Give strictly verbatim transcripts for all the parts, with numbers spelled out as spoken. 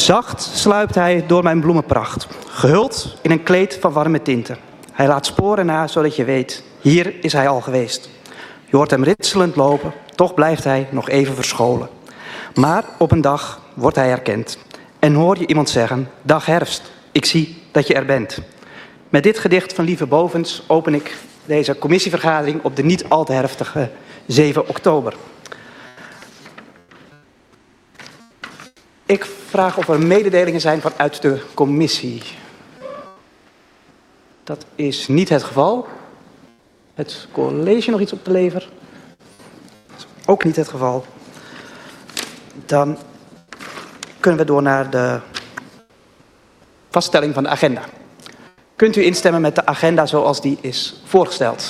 Zacht sluipt hij door mijn bloemenpracht, gehuld in een kleed van warme tinten. Hij laat sporen na, zodat je weet, hier is hij al geweest. Je hoort hem ritselend lopen, toch blijft hij nog even verscholen. Maar op een dag wordt hij herkend. En hoor je iemand zeggen, dag herfst, ik zie dat je er bent. Met dit gedicht van Lieve Bovens open ik deze commissievergadering op de niet al te herfstige zeven oktober. Ik vraag of er mededelingen zijn vanuit de commissie. Dat is niet het geval. Het college nog iets op de lever? Dat is ook niet het geval. Dan kunnen we door naar de vaststelling van de agenda. Kunt u instemmen met de agenda zoals die is voorgesteld?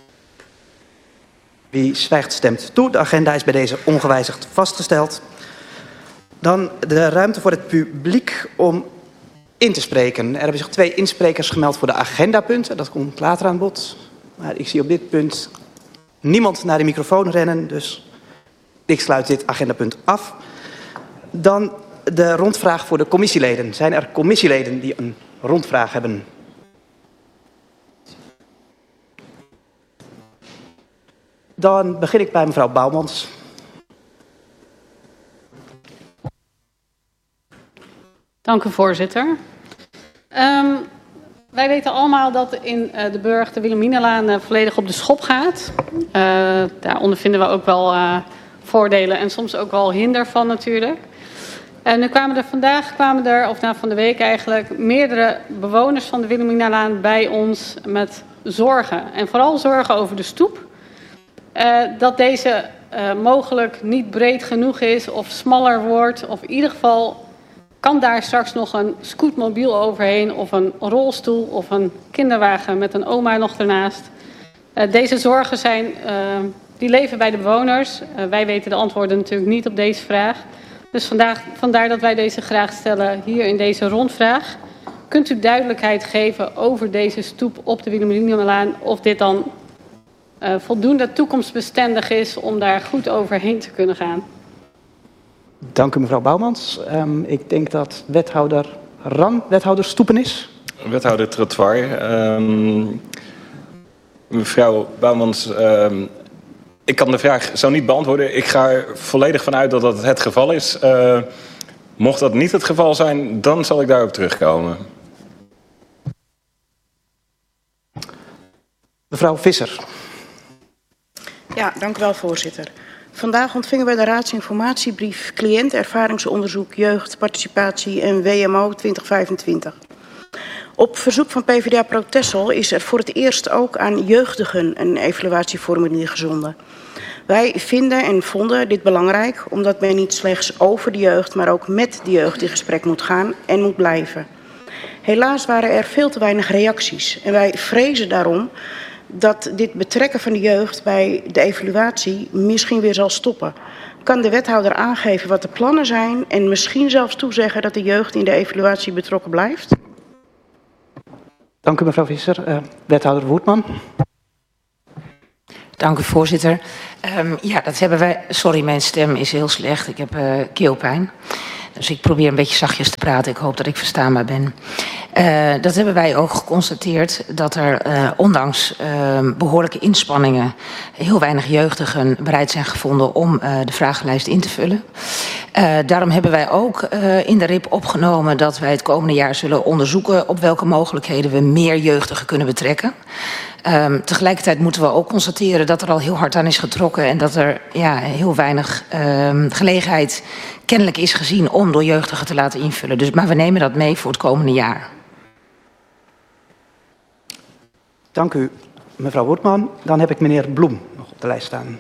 Wie zwijgt stemt toe. De agenda is bij deze ongewijzigd vastgesteld. Dan de ruimte voor het publiek om in te spreken. Er hebben zich twee insprekers gemeld voor de agendapunten. Dat komt later aan bod. Maar ik zie op dit punt niemand naar de microfoon rennen. Dus ik sluit dit agendapunt af. Dan de rondvraag voor de commissieleden. Zijn er commissieleden die een rondvraag hebben? Dan begin ik bij mevrouw Bouwmans. Dank u, voorzitter. Um, wij weten allemaal dat in uh, de Burg de Wilhelminalaan uh, volledig op de schop gaat. Uh, daar ondervinden we ook wel uh, voordelen en soms ook wel hinder van natuurlijk. En nu kwamen er vandaag, kwamen er, of nou van de week eigenlijk, meerdere bewoners van de Wilhelminalaan bij ons met zorgen. En vooral zorgen over de stoep. Uh, dat deze uh, mogelijk niet breed genoeg is of smaller wordt, of in ieder geval kan daar straks nog een scootmobiel overheen of een rolstoel of een kinderwagen met een oma nog ernaast. Uh, deze zorgen zijn, uh, die leven bij de bewoners. Uh, wij weten de antwoorden natuurlijk niet op deze vraag. Dus vandaag, vandaar dat wij deze graag stellen hier in deze rondvraag. Kunt u duidelijkheid geven over deze stoep op de Wilhelminalaan of dit dan uh, voldoende toekomstbestendig is om daar goed overheen te kunnen gaan? Dank u, mevrouw Bouwmans. Um, ik denk dat wethouder Ram, wethouder Stoepen is. Wethouder Trottoir. Um, mevrouw Bouwmans, um, ik kan de vraag zo niet beantwoorden. Ik ga er volledig vanuit dat dat het geval is. Uh, mocht dat niet het geval zijn, dan zal ik daarop terugkomen. Mevrouw Visser. Ja, dank u wel, voorzitter. Vandaag ontvingen wij de raadsinformatiebrief cliëntenervaringsonderzoek jeugd, participatie en W M O twintig vijfentwintig. Op verzoek van P v d A Pro Texel is er voor het eerst ook aan jeugdigen een evaluatieformulier gezonden. Wij vinden en vonden dit belangrijk omdat men niet slechts over de jeugd, maar ook met de jeugd in gesprek moet gaan en moet blijven. Helaas waren er veel te weinig reacties en wij vrezen daarom dat dit betrekken van de jeugd bij de evaluatie misschien weer zal stoppen. Kan de wethouder aangeven wat de plannen zijn en misschien zelfs toezeggen dat de jeugd in de evaluatie betrokken blijft? Dank u, mevrouw Visser. Uh, wethouder Woertman. Dank u, voorzitter. Um, ja, dat hebben wij. Sorry, mijn stem is heel slecht. Ik heb uh, keelpijn. Dus ik probeer een beetje zachtjes te praten. Ik hoop dat ik verstaanbaar ben. Uh, dat hebben wij ook geconstateerd. Dat er uh, ondanks uh, behoorlijke inspanningen heel weinig jeugdigen bereid zijn gevonden om uh, de vragenlijst in te vullen. Uh, daarom hebben wij ook uh, in de R I P opgenomen dat wij het komende jaar zullen onderzoeken op welke mogelijkheden we meer jeugdigen kunnen betrekken. Um, tegelijkertijd moeten we ook constateren dat er al heel hard aan is getrokken en dat er ja, heel weinig um, gelegenheid kennelijk is gezien om door jeugdigen te laten invullen. Dus, maar we nemen dat mee voor het komende jaar. Dank u, mevrouw Woertman. Dan heb ik meneer Bloem nog op de lijst staan.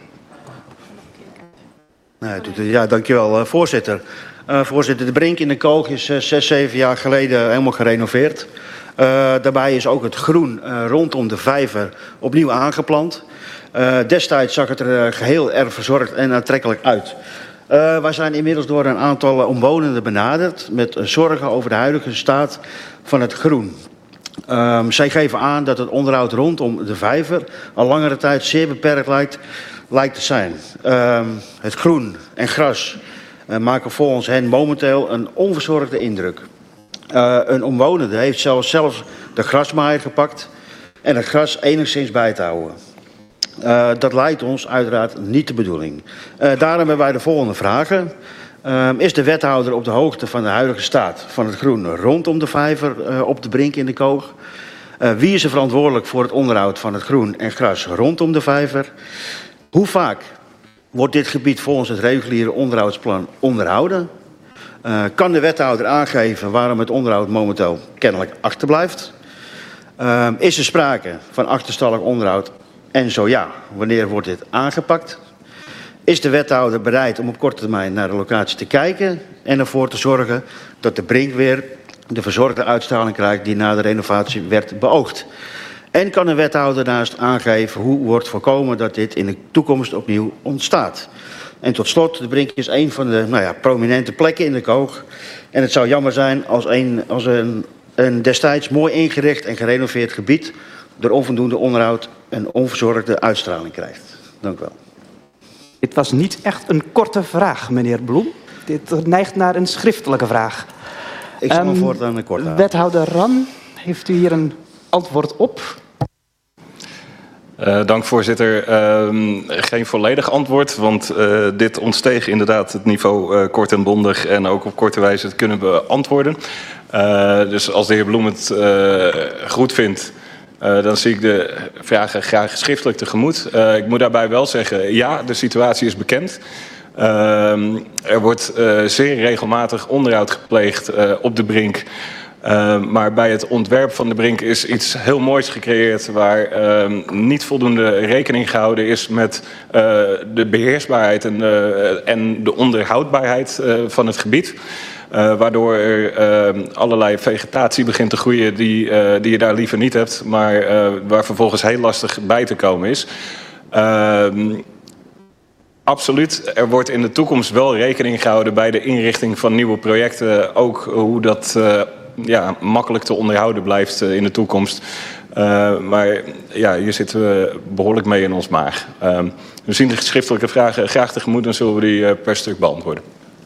Ja, dankjewel, voorzitter. Uh, voorzitter, de Brink in de Koog is uh, zes, zeven jaar geleden helemaal gerenoveerd. Uh, daarbij is ook het groen uh, rondom de vijver opnieuw aangeplant. Uh, destijds zag het er uh, geheel erg verzorgd en aantrekkelijk uit. Uh, wij zijn inmiddels door een aantal omwonenden benaderd met uh, zorgen over de huidige staat van het groen. Um, zij geven aan dat het onderhoud rondom de vijver al langere tijd zeer beperkt lijkt, lijkt te zijn. Um, het groen en gras uh, maken volgens hen momenteel een onverzorgde indruk. Uh, een omwonende heeft zelfs, zelfs de grasmaaier gepakt en het gras enigszins bij te houden. Uh, dat lijkt ons uiteraard niet de bedoeling. Uh, daarom hebben wij de volgende vragen. Uh, is de wethouder op de hoogte van de huidige staat van het groen rondom de vijver uh, op de Brink in de Koog? Uh, wie is er verantwoordelijk voor het onderhoud van het groen en gras rondom de vijver? Hoe vaak wordt dit gebied volgens het reguliere onderhoudsplan onderhouden? Uh, kan de wethouder aangeven waarom het onderhoud momenteel kennelijk achterblijft? Uh, is er sprake van achterstallig onderhoud? En zo ja, wanneer wordt dit aangepakt? Is de wethouder bereid om op korte termijn naar de locatie te kijken en ervoor te zorgen dat de Brink weer de verzorgde uitstraling krijgt die na de renovatie werd beoogd? En kan een wethouder daarnaast aangeven hoe wordt voorkomen dat dit in de toekomst opnieuw ontstaat? En tot slot, de Brink is een van de nou ja, prominente plekken in de Koog. En het zou jammer zijn als een, als een, een destijds mooi ingericht en gerenoveerd gebied door onvoldoende onderhoud een onverzorgde uitstraling krijgt. Dank u wel. Dit was niet echt een korte vraag, meneer Bloem. Dit neigt naar een schriftelijke vraag. Ik zal hem um, voortaan een kort houden. Wethouder Ran, heeft u hier een antwoord op? Uh, dank voorzitter. Uh, geen volledig antwoord, want uh, dit ontsteeg inderdaad het niveau uh, kort en bondig en ook op korte wijze het kunnen beantwoorden. Uh, dus als de heer Bloem het uh, goed vindt, Uh, dan zie ik de vragen graag schriftelijk tegemoet. Uh, ik moet daarbij wel zeggen, ja, de situatie is bekend. Uh, er wordt uh, zeer regelmatig onderhoud gepleegd uh, op de Brink. Uh, maar bij het ontwerp van de Brink is iets heel moois gecreëerd waar uh, niet voldoende rekening gehouden is met uh, de beheersbaarheid en, uh, en de onderhoudbaarheid uh, van het gebied. Uh, waardoor er uh, allerlei vegetatie begint te groeien die, uh, die je daar liever niet hebt, maar uh, waar vervolgens heel lastig bij te komen is. Uh, absoluut, er wordt in de toekomst wel rekening gehouden bij de inrichting van nieuwe projecten, ook hoe dat uh, ja, makkelijk te onderhouden blijft uh, in de toekomst. Uh, maar ja, hier zitten we behoorlijk mee in ons maag. Uh, we zien de schriftelijke vragen graag tegemoet en zullen we die uh, per stuk beantwoorden.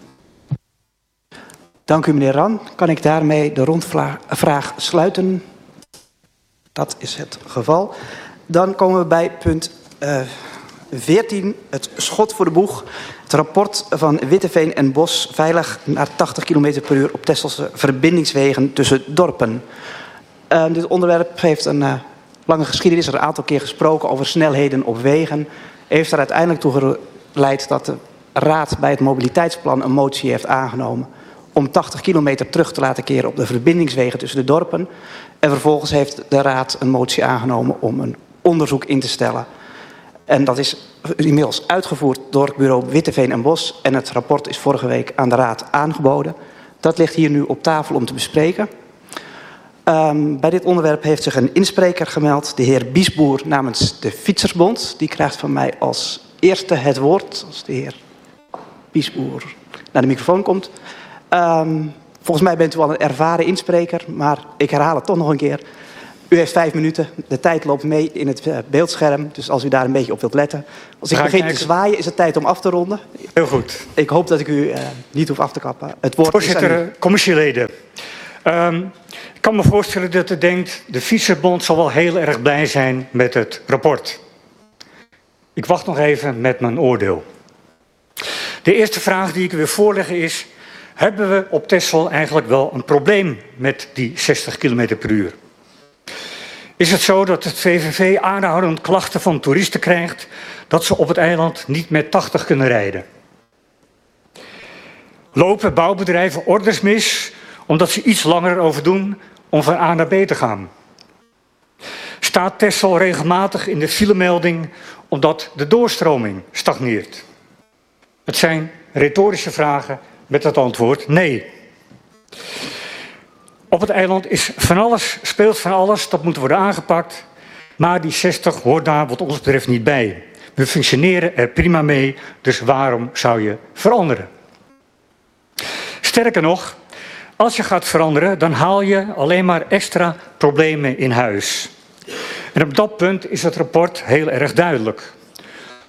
Dank u, meneer Ran. Kan ik daarmee de rondvraag sluiten? Dat is het geval. Dan komen we bij punt uh, veertien, het schot voor de boeg. Het rapport van Witteveen en Bos veilig naar tachtig kilometer per uur op Texelse verbindingswegen tussen dorpen. Uh, dit onderwerp heeft een uh, lange geschiedenis, er een aantal keer gesproken over snelheden op wegen. Heeft er uiteindelijk toe geleid dat de Raad bij het mobiliteitsplan een motie heeft aangenomen om tachtig kilometer terug te laten keren op de verbindingswegen tussen de dorpen. En vervolgens heeft de Raad een motie aangenomen om een onderzoek in te stellen. En dat is inmiddels uitgevoerd door het bureau Witteveen en Bos. En het rapport is vorige week aan de Raad aangeboden. Dat ligt hier nu op tafel om te bespreken. Um, bij dit onderwerp heeft zich een inspreker gemeld, de heer Biesboer namens de Fietsersbond. Die krijgt van mij als eerste het woord, als de heer Biesboer naar de microfoon komt. Um, volgens mij bent u al een ervaren inspreker, maar ik herhaal het toch nog een keer. U heeft vijf minuten, de tijd loopt mee in het beeldscherm, dus als u daar een beetje op wilt letten. Als ik Ga begin ik te zwaaien is het tijd om af te ronden. Heel goed. Ik hoop dat ik u uh, niet hoef af te kappen. Het woord Voorzitter, is aan u. commissieleden. Um, ik kan me voorstellen dat u denkt, de Fietsersbond zal wel heel erg blij zijn met het rapport. Ik wacht nog even met mijn oordeel. De eerste vraag die ik wil voorleggen is, hebben we op Texel eigenlijk wel een probleem met die zestig kilometer per uur? Is het zo dat het V V V aanhoudend klachten van toeristen krijgt dat ze op het eiland niet met tachtig kunnen rijden? Lopen bouwbedrijven orders mis omdat ze iets langer over doen om van A naar B te gaan? Staat Texel regelmatig in de filemelding omdat de doorstroming stagneert? Het zijn retorische vragen met het antwoord nee. Op het eiland is van alles, speelt van alles, dat moet worden aangepakt. Maar die zestig hoort daar wat ons betreft niet bij. We functioneren er prima mee, dus waarom zou je veranderen? Sterker nog, als je gaat veranderen, dan haal je alleen maar extra problemen in huis. En op dat punt is het rapport heel erg duidelijk.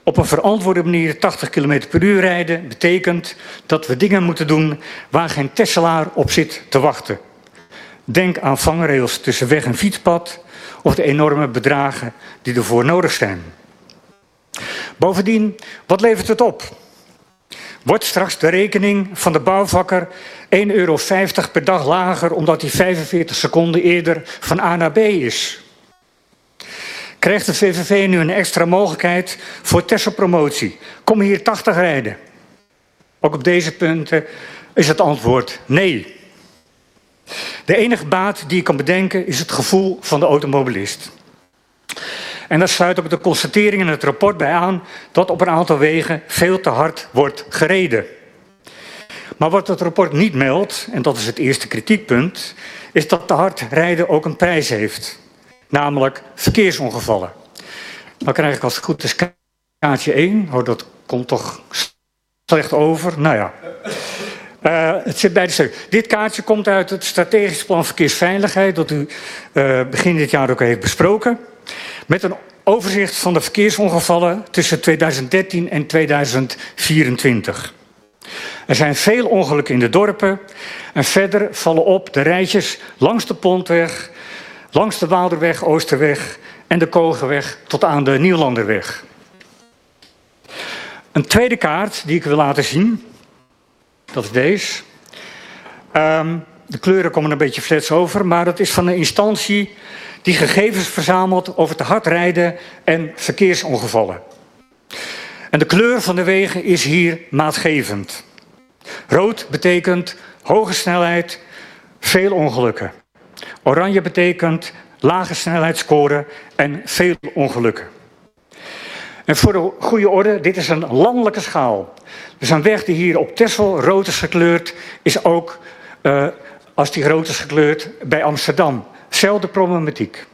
Op een verantwoorde manier tachtig kilometer per uur rijden betekent dat we dingen moeten doen waar geen tesselaar op zit te wachten. Denk aan vangrails tussen weg en fietspad of de enorme bedragen die ervoor nodig zijn. Bovendien, wat levert het op? Wordt straks de rekening van de bouwvakker één euro vijftig per dag lager omdat hij vijfenveertig seconden eerder van A naar B is? Krijgt de V V V nu een extra mogelijkheid voor Tesselpromotie? Kom hier tachtig rijden. Ook op deze punten is het antwoord nee. De enige baat die ik kan bedenken is het gevoel van de automobilist. En daar sluit ook de constatering in het rapport bij aan dat op een aantal wegen veel te hard wordt gereden. Maar wat het rapport niet meldt, en dat is het eerste kritiekpunt, is dat te hard rijden ook een prijs heeft. Namelijk verkeersongevallen. Dan krijg ik als het goed is kaartje één. Oh, dat komt toch slecht over. Nou ja. Uh, het zit bij de stuk. Dit kaartje komt uit het strategisch plan verkeersveiligheid dat u uh, begin dit jaar ook heeft besproken. Met een overzicht van de verkeersongevallen tussen tweeduizend dertien en tweeduizend vierentwintig. Er zijn veel ongelukken in de dorpen en verder vallen op de rijtjes langs de Pontweg, langs de Waalderweg, Oosterweg en de Kogelweg tot aan de Nieuwlanderweg. Een tweede kaart die ik wil laten zien, dat is deze. Um, de kleuren komen een beetje flats over, maar dat is van een instantie die gegevens verzamelt over te hard rijden en verkeersongevallen. En de kleur van de wegen is hier maatgevend. Rood betekent hoge snelheid, veel ongelukken. Oranje betekent lage snelheidsscore en veel ongelukken. En voor de goede orde, dit is een landelijke schaal. Dus een weg die hier op Texel rood is gekleurd, is ook, uh, als die rood is gekleurd, bij Amsterdam. Zelfde problematiek.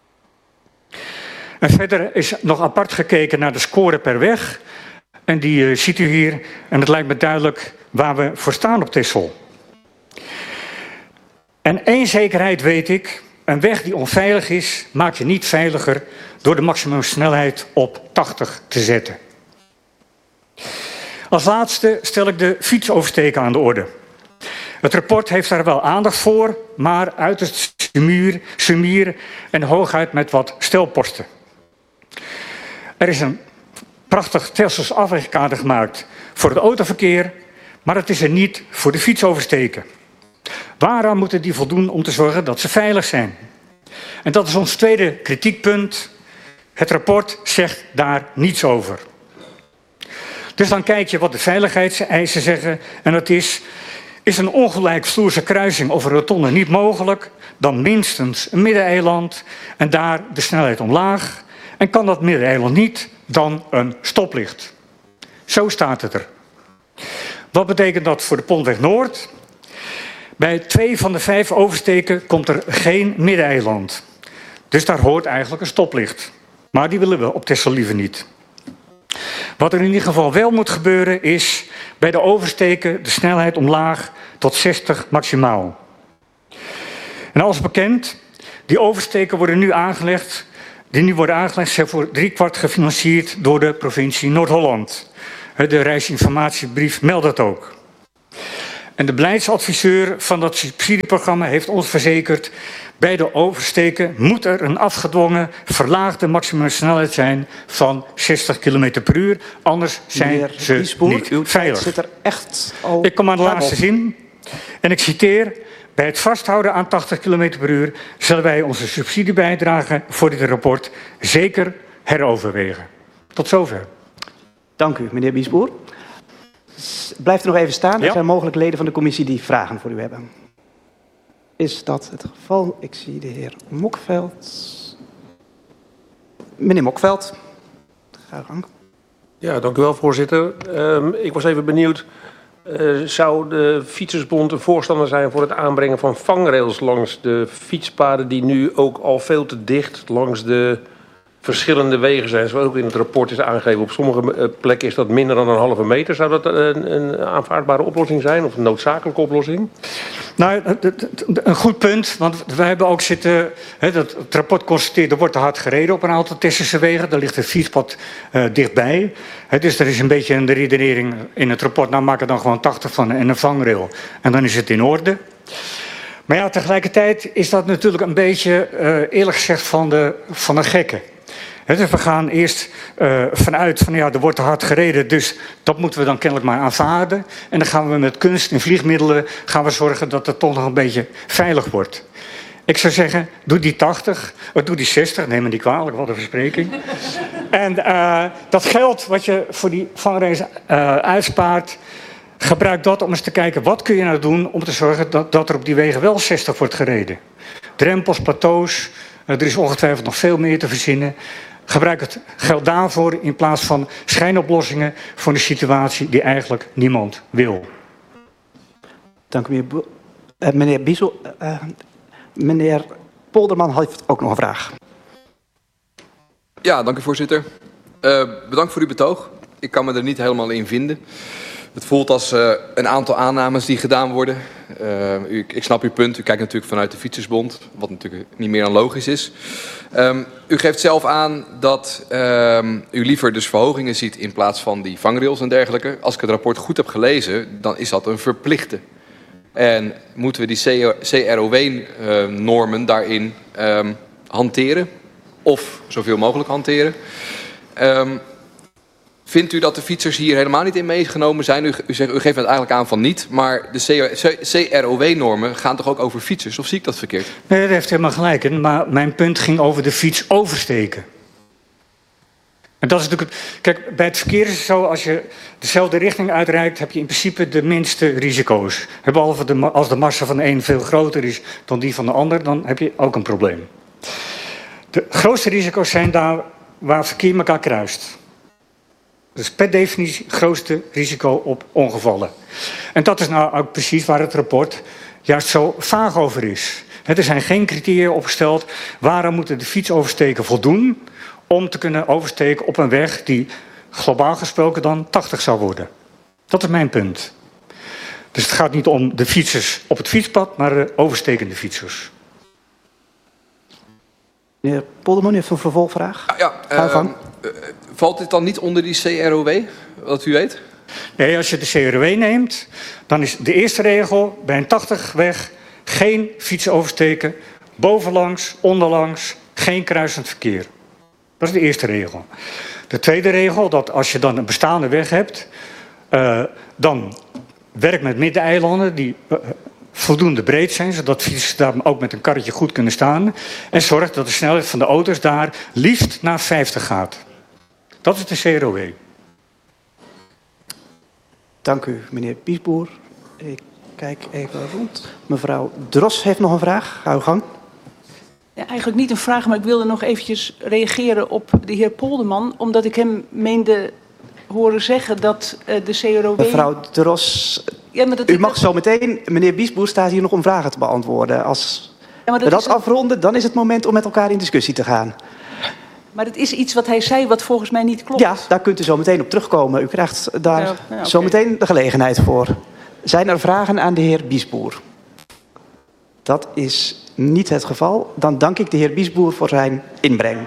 En verder is nog apart gekeken naar de score per weg. En die uh, ziet u hier. En het lijkt me duidelijk waar we voor staan op Texel. En één zekerheid weet ik. Een weg die onveilig is, maak je niet veiliger door de maximumsnelheid op tachtig te zetten. Als laatste stel ik de fietsoversteken aan de orde. Het rapport heeft daar wel aandacht voor, maar uiterst sumier, sumier en hooguit met wat stelposten. Er is een prachtig Tessels afwegkader gemaakt voor het autoverkeer, maar het is er niet voor de fietsoversteken. Waaraan moeten die voldoen om te zorgen dat ze veilig zijn? En dat is ons tweede kritiekpunt. Het rapport zegt daar niets over. Dus dan kijk je wat de veiligheidseisen zeggen. En dat is, is een ongelijkvloerse kruising of een rotonde niet mogelijk, dan minstens een middeneiland en daar de snelheid omlaag. En kan dat middeneiland niet, dan een stoplicht. Zo staat het er. Wat betekent dat voor de Pontweg Noord? Bij twee van de vijf oversteken komt er geen middeneiland. Dus daar hoort eigenlijk een stoplicht. Maar die willen we op Texel liever niet. Wat er in ieder geval wel moet gebeuren is bij de oversteken de snelheid omlaag tot zestig maximaal. En als bekend, die oversteken worden nu aangelegd, die nu worden aangelegd zijn voor driekwart gefinancierd door de provincie Noord-Holland. De reisinformatiebrief meldt dat ook. En de beleidsadviseur van dat subsidieprogramma heeft ons verzekerd, bij de oversteken moet er een afgedwongen verlaagde maximumsnelheid zijn van zestig kilometer per uur. Anders zijn Meneer ze Biesboer, niet uw veilig. Zit er echt al ik kom aan de laatste op. zin en ik citeer. Bij het vasthouden aan tachtig kilometer per uur zullen wij onze subsidiebijdrage voor dit rapport zeker heroverwegen. Tot zover. Dank u, meneer Biesboer. Blijft u nog even staan. Er ja. zijn mogelijk leden van de commissie die vragen voor u hebben. Is dat het geval? Ik zie de heer Mokveld. Meneer Mokveld, ga gang. Ja, dank u wel, voorzitter. Um, ik was even benieuwd. Uh, zou de Fietsersbond een voorstander zijn voor het aanbrengen van vangrails langs de fietspaden die nu ook al veel te dicht langs de verschillende wegen zijn, zoals ook in het rapport is aangegeven. Op sommige plekken is dat minder dan een halve meter. Zou dat een, een aanvaardbare oplossing zijn of een noodzakelijke oplossing? Nou, een goed punt, want wij hebben ook zitten, hè, dat, het rapport constateert, er wordt te hard gereden op een aantal Tessense wegen. Daar ligt het fietspad uh, dichtbij. Hè, dus er is een beetje een redenering in het rapport, nou maak er dan gewoon tachtig van en een vangrail. En dan is het in orde. Maar ja, tegelijkertijd is dat natuurlijk een beetje, uh, eerlijk gezegd, van de, van de gekken. He, dus we gaan eerst uh, vanuit van ja, er wordt te hard gereden, dus dat moeten we dan kennelijk maar aanvaarden. En dan gaan we met kunst en vliegmiddelen gaan we zorgen dat het toch nog een beetje veilig wordt. Ik zou zeggen, doe die tachtig, of doe die zestig, neem me niet kwalijk, wat een verspreking. En uh, dat geld wat je voor die vangrace uh, uitspaart, gebruik dat om eens te kijken, wat kun je nou doen om te zorgen dat, dat er op die wegen wel zestig wordt gereden. Drempels, plateaus, uh, er is ongetwijfeld nog veel meer te verzinnen. Gebruik het geld daarvoor in plaats van schijnoplossingen voor een situatie die eigenlijk niemand wil. Dank u, meneer, Bo uh, meneer Biesel. Uh, meneer Polderman heeft ook nog een vraag. Ja, dank u voorzitter. Uh, bedankt voor uw betoog. Ik kan me er niet helemaal in vinden. Het voelt als uh, een aantal aannames die gedaan worden. Uh, u, ik snap uw punt. U kijkt natuurlijk vanuit de Fietsersbond, wat natuurlijk niet meer dan logisch is. Um, u geeft zelf aan dat um, u liever dus verhogingen ziet in plaats van die vangrails en dergelijke. Als ik het rapport goed heb gelezen, dan is dat een verplichte. En moeten we die C R O W-normen uh, daarin um, hanteren? Of zoveel mogelijk hanteren? Um, Vindt u dat de fietsers hier helemaal niet in meegenomen zijn? U, u, zegt, u geeft het eigenlijk aan van niet, maar de C R O W-normen gaan toch ook over fietsers? Of zie ik dat verkeerd? Nee, dat heeft helemaal gelijk in, maar mijn punt ging over de fiets oversteken. En dat is natuurlijk het, kijk, bij het verkeer is het zo, als je dezelfde richting uitrijdt, heb je in principe de minste risico's. Behalve de, als de massa van de een veel groter is dan die van de ander, dan heb je ook een probleem. De grootste risico's zijn daar waar het verkeer elkaar kruist. Dus per definitie het grootste risico op ongevallen. En dat is nou ook precies waar het rapport juist zo vaag over is. Er zijn geen criteria opgesteld waarom moeten de fietsoversteken voldoen om te kunnen oversteken op een weg die globaal gesproken dan tachtig zou worden. Dat is mijn punt. Dus het gaat niet om de fietsers op het fietspad, maar de overstekende fietsers. Meneer Polderman, u heeft een vervolgvraag. Ja, ja uh, uh, valt dit dan niet onder die C R O W, wat u weet? Nee, als je de C R O W neemt, dan is de eerste regel bij een tachtig weg geen fietsen oversteken, bovenlangs, onderlangs, geen kruisend verkeer. Dat is de eerste regel. De tweede regel, dat als je dan een bestaande weg hebt, uh, dan werk met middeneilanden die uh, voldoende breed zijn, zodat fietsers daar ook met een karretje goed kunnen staan. En zorg dat de snelheid van de auto's daar liefst naar vijftig gaat. Dat is de C R O W. Dank u, meneer Biesboer. Ik kijk even rond. Mevrouw Dros heeft nog een vraag. Ga uw gang. Ja, eigenlijk niet een vraag, maar ik wilde nog eventjes reageren op de heer Polderman, omdat ik hem meende horen zeggen dat uh, de C R O W... Mevrouw Dros, ja, maar dat u mag dat... zo meteen... Meneer Biesboer staat hier nog om vragen te beantwoorden. Als ja, maar dat we dat is... afronden, dan is het moment om met elkaar in discussie te gaan. Maar het is iets wat hij zei wat volgens mij niet klopt. Ja, daar kunt u zo meteen op terugkomen. U krijgt daar ja, ja, okay. zo meteen de gelegenheid voor. Zijn er vragen aan de heer Biesboer? Dat is niet het geval. Dan dank ik de heer Biesboer voor zijn inbreng.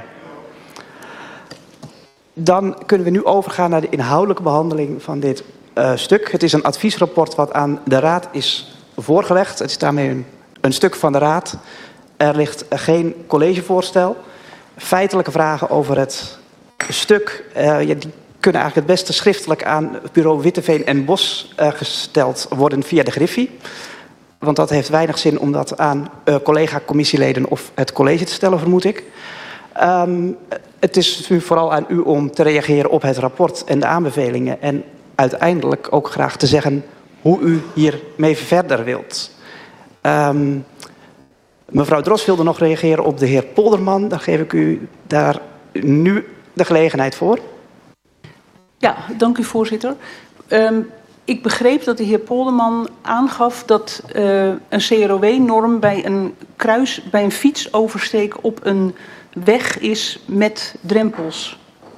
Dan kunnen we nu overgaan naar de inhoudelijke behandeling van dit uh, stuk. Het is een adviesrapport wat aan de Raad is voorgelegd. Het is daarmee een, een stuk van de Raad. Er ligt geen collegevoorstel. Feitelijke vragen over het stuk, uh, ja, die kunnen eigenlijk het beste schriftelijk aan bureau Witteveen en Bos uh, gesteld worden via de Griffie. Want dat heeft weinig zin om dat aan uh, collega-commissieleden of het college te stellen, vermoed ik. Um, het is nu vooral aan u om te reageren op het rapport en de aanbevelingen. En uiteindelijk ook graag te zeggen hoe u hiermee verder wilt. Um, mevrouw Dros wilde nog reageren op de heer Polderman. Dan geef ik u daar nu de gelegenheid voor. Ja, dank u voorzitter. Um, Ik begreep dat de heer Polderman aangaf dat uh, een C R O W-norm bij een kruis, bij een fietsoversteek op een weg is met drempels.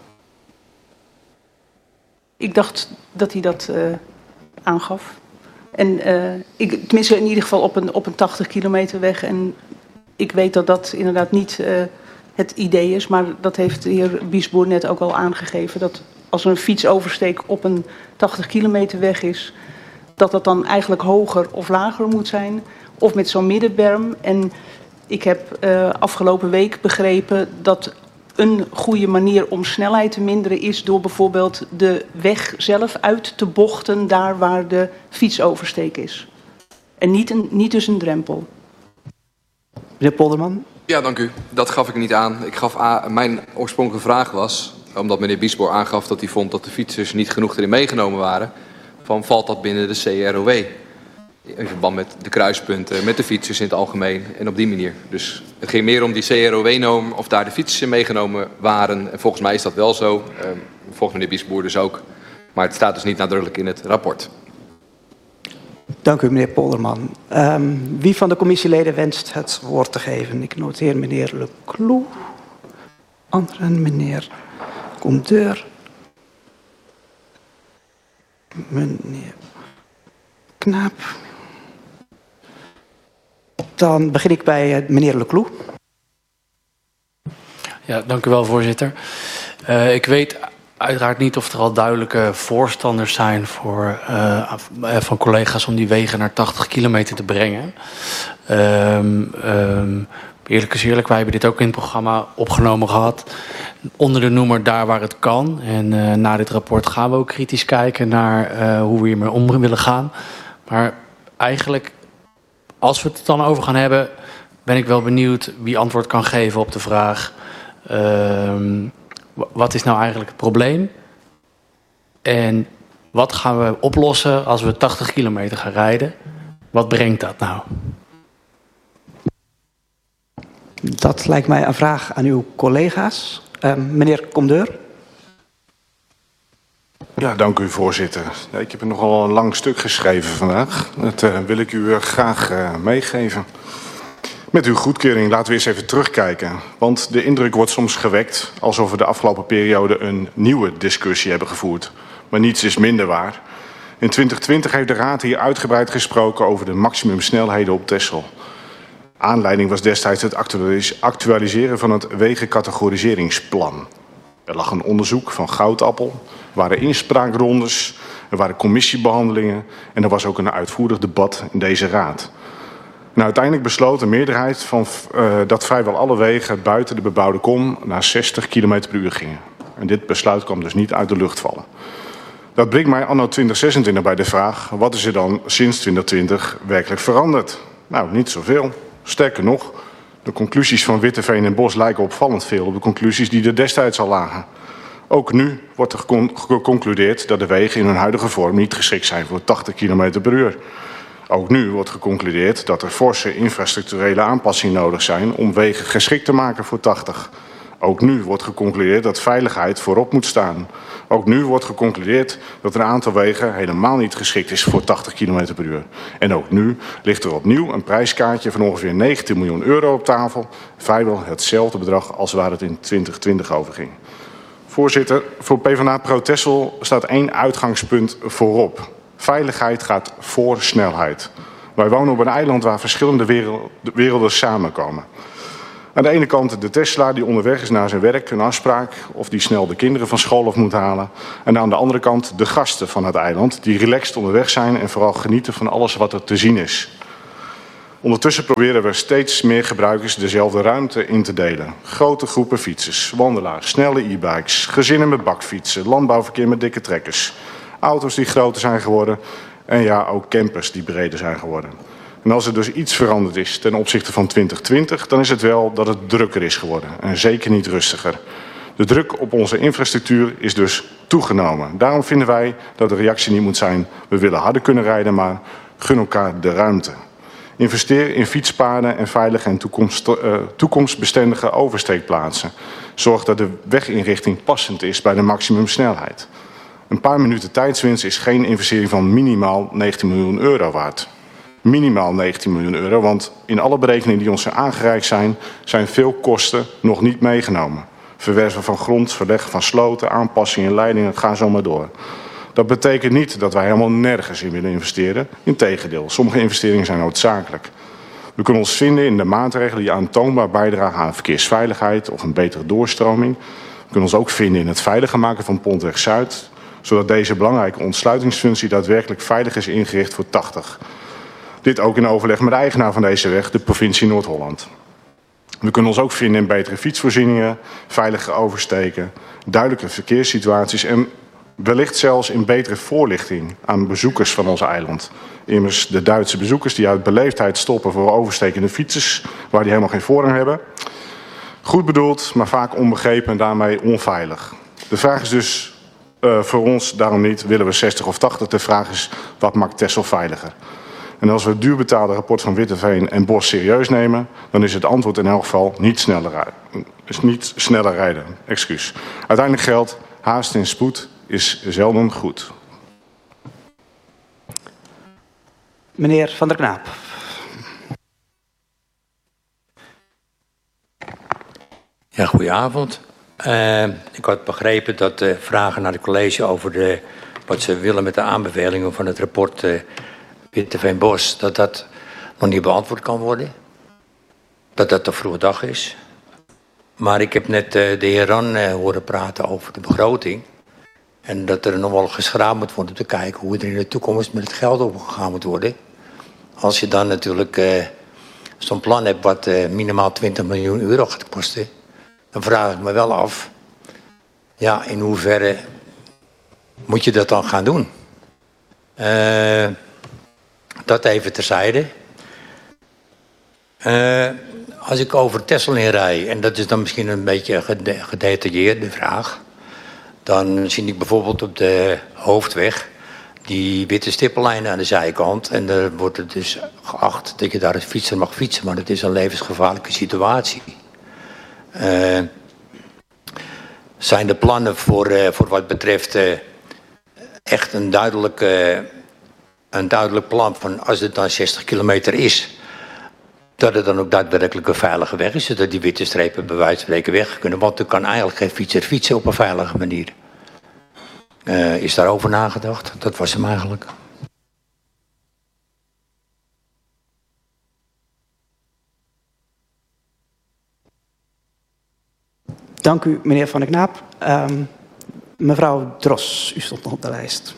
Ik dacht dat hij dat uh, aangaf. En uh, ik, tenminste in ieder geval op een, op een tachtig kilometer weg. En ik weet dat dat inderdaad niet uh, het idee is. Maar dat heeft de heer Biesboer net ook al aangegeven. Dat als er een fietsoversteek op een tachtig kilometer weg is, dat dat dan eigenlijk hoger of lager moet zijn. Of met zo'n middenberm. En ik heb uh, afgelopen week begrepen dat een goede manier om snelheid te minderen is door bijvoorbeeld de weg zelf uit te bochten daar waar de fietsoversteek is. En niet, een, niet dus een drempel. Meneer Polderman. Ja, dank u. Dat gaf ik niet aan. Ik gaf aan, mijn oorspronkelijke vraag was, omdat meneer Biesboer aangaf dat hij vond dat de fietsers niet genoeg erin meegenomen waren, van valt dat binnen de C R O W? In verband met de kruispunten, met de fietsers in het algemeen en op die manier. Dus het ging meer om die C R O W-norm, of daar de fietsers in meegenomen waren. En volgens mij is dat wel zo. Uh, volgens meneer Biesboer dus ook. Maar het staat dus niet nadrukkelijk in het rapport. Dank u, meneer Polderman. Um, wie van de commissieleden wenst het woord te geven? Ik noteer meneer Leclou. Anderen, meneer Comdeur. Meneer Knaap. Dan begin ik bij uh, meneer Leclou. Ja, dank u wel, voorzitter. Uh, ik weet uiteraard niet of er al duidelijke voorstanders zijn voor, uh, van collega's om die wegen naar tachtig kilometer te brengen. Um, um, eerlijk is eerlijk, wij hebben dit ook in het programma opgenomen gehad. Onder de noemer daar waar het kan. En uh, na dit rapport gaan we ook kritisch kijken naar uh, hoe we hiermee om willen gaan. Maar eigenlijk, als we het dan over gaan hebben, ben ik wel benieuwd wie antwoord kan geven op de vraag, Uh, wat is nou eigenlijk het probleem? En wat gaan we oplossen als we tachtig kilometer gaan rijden? Wat brengt dat nou? Dat lijkt mij een vraag aan uw collega's. Uh, meneer Comdeur. Ja, dank u, voorzitter. Ja, ik heb er nogal een lang stuk geschreven vandaag. Dat uh, wil ik u uh, graag uh, meegeven. Met uw goedkeuring laten we eens even terugkijken. Want de indruk wordt soms gewekt alsof we de afgelopen periode een nieuwe discussie hebben gevoerd. Maar niets is minder waar. In twintig twintig heeft de Raad hier uitgebreid gesproken over de maximumsnelheden op Texel. Aanleiding was destijds het actualis- actualiseren van het wegencategoriseringsplan. Er lag een onderzoek van Goudappel, er waren inspraakrondes, er waren commissiebehandelingen en er was ook een uitvoerig debat in deze Raad. En uiteindelijk besloot de meerderheid van, uh, dat vrijwel alle wegen buiten de bebouwde kom naar zestig kilometer per uur gingen. En dit besluit kwam dus niet uit de lucht vallen. Dat brengt mij anno twintig zesentwintig bij de vraag, wat is er dan sinds twintig twintig werkelijk veranderd? Nou, niet zoveel. Sterker nog, de conclusies van Witteveen en Bos lijken opvallend veel op de conclusies die er destijds al lagen. Ook nu wordt er geconcludeerd dat de wegen in hun huidige vorm niet geschikt zijn voor tachtig kilometer per uur. Ook nu wordt geconcludeerd dat er forse infrastructurele aanpassingen nodig zijn om wegen geschikt te maken voor tachtig. Ook nu wordt geconcludeerd dat veiligheid voorop moet staan. Ook nu wordt geconcludeerd dat een aantal wegen helemaal niet geschikt is voor tachtig kilometer per uur. En ook nu ligt er opnieuw een prijskaartje van ongeveer negentien miljoen euro op tafel. Vrijwel hetzelfde bedrag als waar het in twintig twintig over ging. Voorzitter, voor PvdA Pro Texel staat één uitgangspunt voorop. Veiligheid gaat voor snelheid. Wij wonen op een eiland waar verschillende wereld, werelden samenkomen. Aan de ene kant de Tesla die onderweg is naar zijn werk, een afspraak, of die snel de kinderen van school af moet halen. En aan de andere kant de gasten van het eiland die relaxed onderweg zijn en vooral genieten van alles wat er te zien is. Ondertussen proberen we steeds meer gebruikers dezelfde ruimte in te delen. Grote groepen fietsers, wandelaars, snelle e-bikes, gezinnen met bakfietsen, landbouwverkeer met dikke trekkers. Auto's die groter zijn geworden en ja, ook campers die breder zijn geworden. En als er dus iets veranderd is ten opzichte van twintig twintig, dan is het wel dat het drukker is geworden en zeker niet rustiger. De druk op onze infrastructuur is dus toegenomen. Daarom vinden wij dat de reactie niet moet zijn, we willen harder kunnen rijden, maar gun elkaar de ruimte. Investeer in fietspaden en veilige en toekomst, uh, toekomstbestendige oversteekplaatsen. Zorg dat de weginrichting passend is bij de maximumsnelheid. Een paar minuten tijdswinst is geen investering van minimaal negentien miljoen euro waard. Minimaal negentien miljoen euro, want in alle berekeningen die ons aangereikt zijn, zijn veel kosten nog niet meegenomen. Verwerven van grond, verleggen van sloten, aanpassingen in leidingen, het gaat zo maar door. Dat betekent niet dat wij helemaal nergens in willen investeren. Integendeel, sommige investeringen zijn noodzakelijk. We kunnen ons vinden in de maatregelen die aantoonbaar bijdragen aan verkeersveiligheid of een betere doorstroming. We kunnen ons ook vinden in het veiliger maken van Pontweg Zuid, zodat deze belangrijke ontsluitingsfunctie daadwerkelijk veilig is ingericht voor tachtig. Dit ook in overleg met de eigenaar van deze weg, de provincie Noord-Holland. We kunnen ons ook vinden in betere fietsvoorzieningen, veilige oversteken, duidelijke verkeerssituaties en wellicht zelfs in betere voorlichting aan bezoekers van ons eiland. Immers de Duitse bezoekers die uit beleefdheid stoppen voor overstekende fietsers, waar die helemaal geen voorrang hebben. Goed bedoeld, maar vaak onbegrepen en daarmee onveilig. De vraag is dus uh, voor ons daarom niet, willen we zestig of tachtig? De vraag is, wat maakt Texel veiliger? En als we het duurbetaalde rapport van Witteveen en Bos serieus nemen, dan is het antwoord in elk geval niet sneller rijden. Is niet sneller rijden. Excuus. Uiteindelijk geldt, haast en spoed is zelden goed. Meneer Van der Knaap. Ja, goedenavond. Uh, ik had begrepen dat de vragen naar het college over de, wat ze willen met de aanbevelingen van het rapport uh, Witteveen-Bos, dat dat nog niet beantwoord kan worden. Dat dat de vroege dag is. Maar ik heb net uh, de heer Ran uh, horen praten over de begroting. En dat er nog wel geschraapt moet worden om te kijken hoe er in de toekomst met het geld omgegaan moet worden. Als je dan natuurlijk uh, zo'n plan hebt wat uh, minimaal twintig miljoen euro gaat kosten, dan vraag ik me wel af, ja, in hoeverre moet je dat dan gaan doen? Uh, dat even terzijde. Uh, als ik over Texel in rij, en dat is dan misschien een beetje een gedetailleerde vraag, dan zie ik bijvoorbeeld op de hoofdweg die witte stippenlijnen aan de zijkant. En er wordt het dus geacht dat je daar als fietser mag fietsen, maar het is een levensgevaarlijke situatie. Uh, zijn de plannen voor, uh, voor wat betreft uh, echt een duidelijk, uh, een duidelijk plan van als het dan zestig kilometer is, dat het dan ook daadwerkelijk een veilige weg is, zodat die witte strepen bij wijze van spreken weg kunnen. Want er kan eigenlijk geen fietser fietsen op een veilige manier. Uh, is daarover nagedacht? Dat was hem eigenlijk. Dank u, meneer Van der Knaap. Um, mevrouw Dros, u stond nog op de lijst.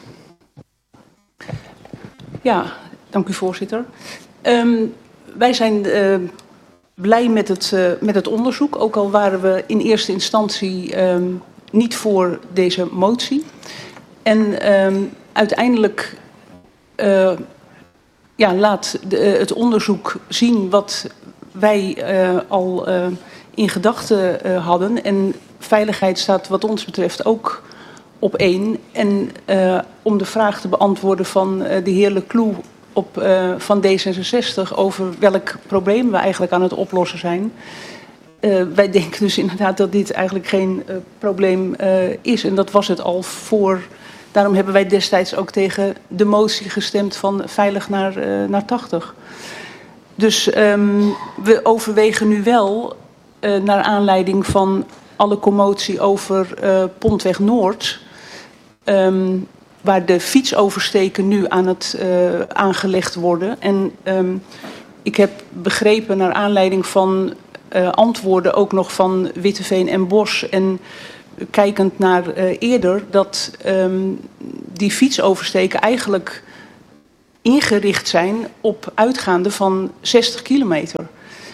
Ja, dank u voorzitter. Um, wij zijn uh, blij met het, uh, met het onderzoek, ook al waren we in eerste instantie um, niet voor deze motie. En um, uiteindelijk uh, ja, laat de, het onderzoek zien wat wij uh, al uh, in gedachten uh, hadden. En veiligheid staat wat ons betreft ook op één. En uh, om de vraag te beantwoorden van uh, de heer Leclou op, uh, van D zesenzestig over welk probleem we eigenlijk aan het oplossen zijn. Uh, wij denken dus inderdaad dat dit eigenlijk geen uh, probleem uh, is. En dat was het al voor. Daarom hebben wij destijds ook tegen de motie gestemd van veilig naar, uh, naar tachtig. Dus um, we overwegen nu wel, uh, naar aanleiding van alle commotie over uh, Pontweg Noord, um, waar de fietsoversteken nu aan het uh, aangelegd worden. En um, ik heb begrepen naar aanleiding van uh, antwoorden ook nog van Witteveen en Bos en kijkend naar uh, eerder, dat um, die fietsoversteken eigenlijk ingericht zijn op uitgaande van zestig kilometer.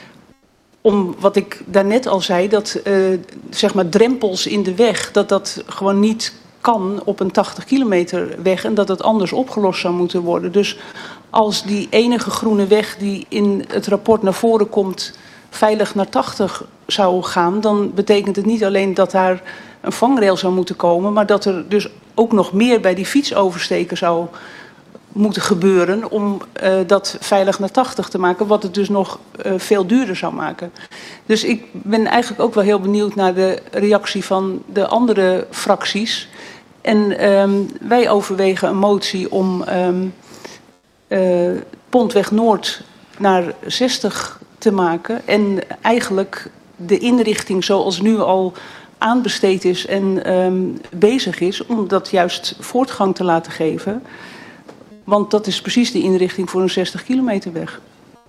Om wat ik daarnet al zei, dat uh, zeg maar drempels in de weg, dat dat gewoon niet kan op een tachtig kilometer weg en dat het anders opgelost zou moeten worden. Dus als die enige groene weg die in het rapport naar voren komt veilig naar tachtig zou gaan, dan betekent het niet alleen dat daar een vangrail zou moeten komen, maar dat er dus ook nog meer bij die fietsoversteken zou moeten gebeuren om uh, dat veilig naar tachtig te maken, wat het dus nog uh, veel duurder zou maken. Dus ik ben eigenlijk ook wel heel benieuwd naar de reactie van de andere fracties. En um, wij overwegen een motie om um, uh, Pontweg Noord naar zestig te maken en eigenlijk de inrichting zoals nu al aanbesteed is en um, bezig is, om dat juist voortgang te laten geven. Want dat is precies de inrichting voor een zestig kilometer weg.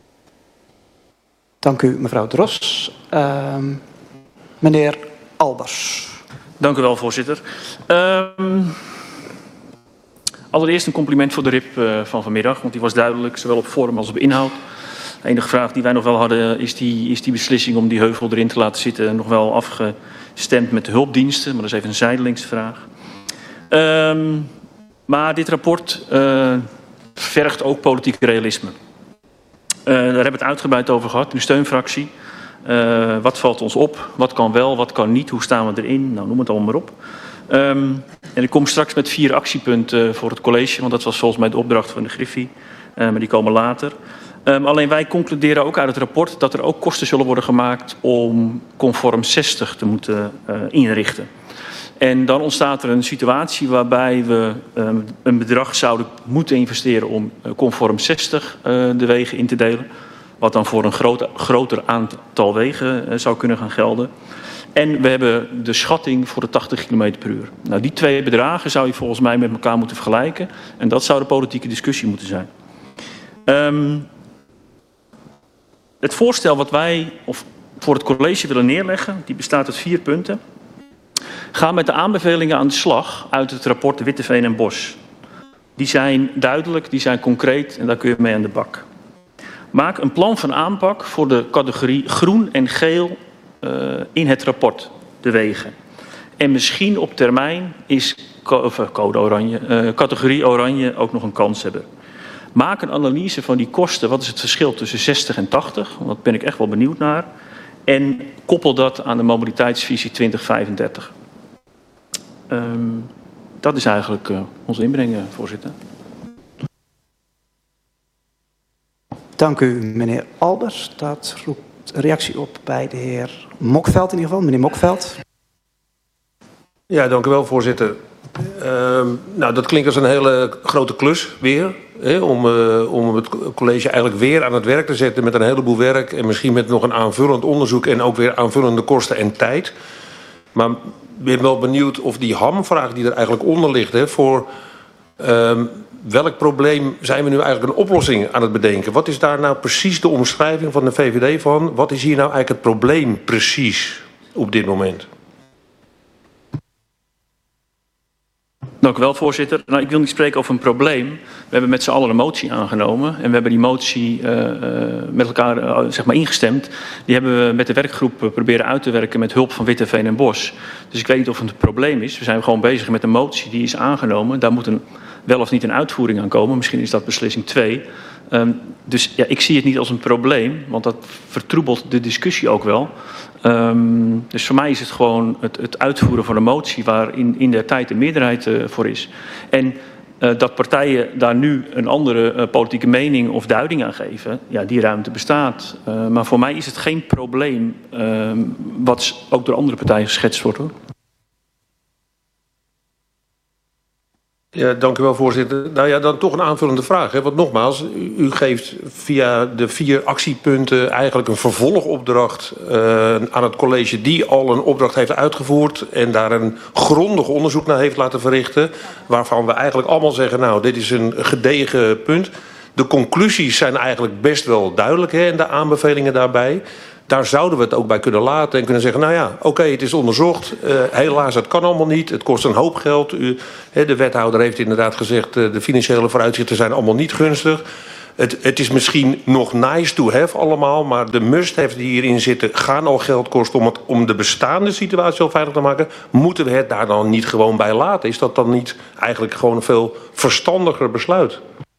Dank u, mevrouw Dros. Uh, meneer Albers. Dank u wel, voorzitter. Um, allereerst een compliment voor de R I P uh, van vanmiddag, want die was duidelijk, zowel op vorm als op inhoud. De enige vraag die wij nog wel hadden, is die, is die beslissing om die heuvel erin te laten zitten nog wel afgestemd met de hulpdiensten, maar dat is even een zijdelingse vraag. Um, maar dit rapport uh, vergt ook politiek realisme. Uh, daar hebben we het uitgebreid over gehad in de steunfractie. Uh, wat valt ons op? Wat kan wel, wat kan niet? Hoe staan we erin? Nou, noem het allemaal maar op. Um, en ik kom straks met vier actiepunten voor het college, want dat was volgens mij de opdracht van de Griffie. Uh, maar die komen later. Um, alleen wij concluderen ook uit het rapport dat er ook kosten zullen worden gemaakt om conform zestig te moeten uh, inrichten. En dan ontstaat er een situatie waarbij we um, een bedrag zouden moeten investeren om uh, conform zestig uh, de wegen in te delen. Wat dan voor een groot, groter aantal wegen uh, zou kunnen gaan gelden. En we hebben de schatting voor de tachtig kilometer per uur. Nou, die twee bedragen zou je volgens mij met elkaar moeten vergelijken. En dat zou de politieke discussie moeten zijn. Um, het voorstel wat wij of voor het college willen neerleggen, die bestaat uit vier punten. Ga met de aanbevelingen aan de slag uit het rapport de Witteveen en Bos. Die zijn duidelijk, die zijn concreet en daar kun je mee aan de bak. Maak een plan van aanpak voor de categorie groen en geel uh, in het rapport, de wegen. En misschien op termijn is of, code oranje, uh, categorie oranje ook nog een kans hebben. Maak een analyse van die kosten. Wat is het verschil tussen zestig en tachtig? Want daar ben ik echt wel benieuwd naar. En koppel dat aan de mobiliteitsvisie twintig vijfendertig. Um, dat is eigenlijk uh, onze inbreng, voorzitter. Dank u, meneer Albers. Dat roept een reactie op bij de heer Mokveld in ieder geval. Meneer Mokveld. Ja, dank u wel, voorzitter. Uh, nou, dat klinkt als een hele grote klus weer. Hè, om, uh, om het college eigenlijk weer aan het werk te zetten met een heleboel werk. En misschien met nog een aanvullend onderzoek en ook weer aanvullende kosten en tijd. Maar ik ben wel benieuwd of die hamvraag die er eigenlijk onder ligt, hè, voor uh, welk probleem zijn we nu eigenlijk een oplossing aan het bedenken? Wat is daar nou precies de omschrijving van de V V D van? Wat is hier nou eigenlijk het probleem precies op dit moment? Dank u wel, voorzitter. Nou, ik wil niet spreken over een probleem. We hebben met z'n allen een motie aangenomen. En we hebben die motie uh, uh, met elkaar uh, zeg maar ingestemd. Die hebben we met de werkgroep uh, proberen uit te werken met hulp van Witteveen en Bos. Dus ik weet niet of het een probleem is. We zijn gewoon bezig met een motie die is aangenomen. Daar moet een, wel of niet een uitvoering aan komen. Misschien is dat beslissing twee. Um, dus ja, ik zie het niet als een probleem. Want dat vertroebelt de discussie ook wel. Um, dus voor mij is het gewoon het, het uitvoeren van een motie waar in, in der tijd een meerderheid uh, voor is. En uh, dat partijen daar nu een andere uh, politieke mening of duiding aan geven, ja, die ruimte bestaat. Uh, maar voor mij is het geen probleem uh, wat ook door andere partijen geschetst wordt, hoor. Ja, dank u wel, voorzitter. Nou ja, dan toch een aanvullende vraag. Hè? Want nogmaals, u, u geeft via de vier actiepunten eigenlijk een vervolgopdracht uh, aan het college die al een opdracht heeft uitgevoerd en daar een grondig onderzoek naar heeft laten verrichten, waarvan we eigenlijk allemaal zeggen, nou, dit is een gedegen punt. De conclusies zijn eigenlijk best wel duidelijk, hè, en de aanbevelingen daarbij. Daar zouden we het ook bij kunnen laten en kunnen zeggen, nou ja, oké, okay, het is onderzocht. Uh, helaas, het kan allemaal niet. Het kost een hoop geld. U, he, de wethouder heeft inderdaad gezegd, uh, de financiële vooruitzichten zijn allemaal niet gunstig. Het, het is misschien nog nice to have allemaal, maar de must-have die hierin zitten gaan al geld kosten om, het, om de bestaande situatie al veilig te maken. Moeten we het daar dan niet gewoon bij laten? Is dat dan niet eigenlijk gewoon een veel verstandiger besluit?